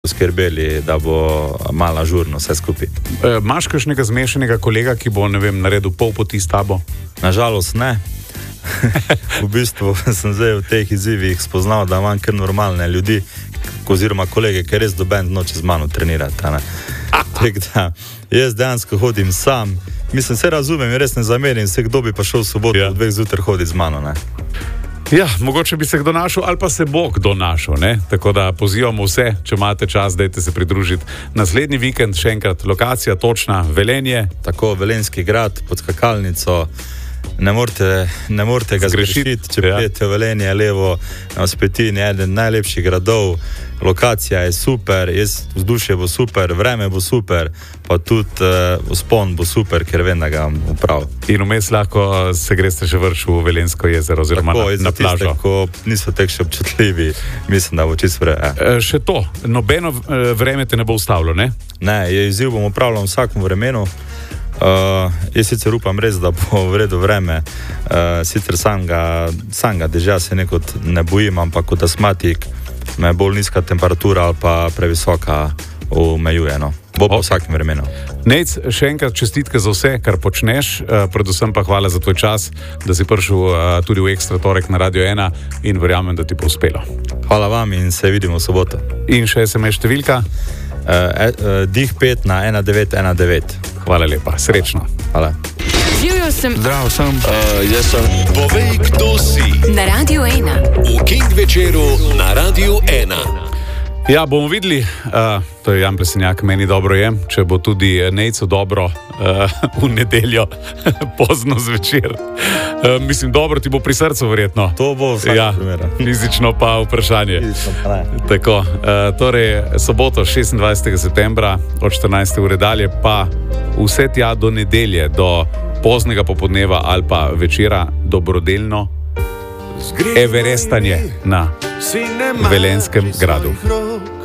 skrbeli, da bo malo ažurno vse skupaj. Imaš kakšnega zmešanega kolega, ki bo, naredil pol poti s tabo? Nažalost ne. V bistvu sem zdaj v teh izzivih spoznal, da imam kar normalne ljudi, oziroma kolege, ki res doben noče z mano trenirati. Tako da jaz dejansko hodim sam. Mislim, se razumem, res ne zamerim se, kdo bi pa šel v soboto od 2 zjutraj hoditi z mano, ne. Ja, mogoče bi se kdo našel, ali pa se bo kdo našel, ne? Tako da pozivamo vse, če imate čas, dajte se pridružiti. Naslednji vikend, še enkrat, lokacija točna, Velenje. Tako, Velenjski grad, pod skakalnico. Ne morete ga zgrešiti, če pridete v Velenje, levo na Spetini, eden najlepših gradov. Lokacija je super, vzdušje bo super, vreme bo super, pa tudi vzpon bo super, ker vem, da ga bom upravil. In vmes lahko se greste še vrš v Velenjsko jezero oziroma na plažo. Tako, ko niso tek še občutljivi, mislim, da bo čisto vreme. Še to, nobeno vreme te ne bo ustavilo, ne? Ne, izziv bom upravljal v vsakem vremenu. Jaz sicer upam res, da bo v redu vreme, sicer samega dežja se nekot ne bojim, ampak kot astmatik me bolj nizka temperatura ali pa previsoka omejuje, no. Bo pa v vsakem vremenu. Nejc, še enkrat čestitke za vse, kar počneš, predvsem pa hvala za tvoj čas, da si prišel tudi v Ekstra torek na Radio 1 in verjamem, da ti bo uspelo. Hvala vam in se vidimo v soboto. In še SMS številka? Dih 5 na 1919. Hvala lepa, srečno. Hvala. Živjo sem. Zdravo sem. Jaz sem. Povej, kdo si. Na Radio 1. V King večeru na Radio 1. Ja, bomo videli, to je Jan Plesenjak, meni dobro je, če bo tudi Nejcu dobro v nedeljo, pozno zvečer. Mislim, dobro ti bo pri srcu verjetno. To bo vsak primer. Fizično pa vprašanje. Fizično pa ne. Tako, torej soboto 26. septembra od 14. ure dalje, pa vse tja do nedelje, do poznega popodneva ali pa večera, dobrodelno everestanje na Velenjskem gradu.